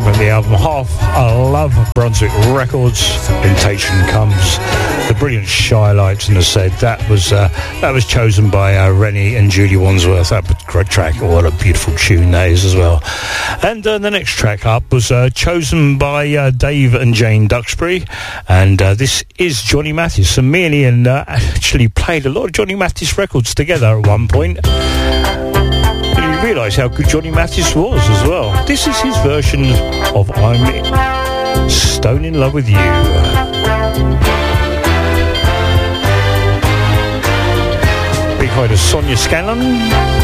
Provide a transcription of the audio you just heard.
from the album Half I Love, Brunswick Records. Temptation Comes. The brilliant Shy Lights in the Said. That was chosen by Rennie and Julie Wandsworth. That was a great track. What a beautiful tune that is as well. And the next track up was chosen by Dave and Jane Duxbury, and this is Johnny Mathis. And me and Ian actually played a lot of Johnny Mathis records together at one point. You realise how good Johnny Mathis was as well. This is his version of I'm Stone in Love with You. Big hi to Sonia Scanlon.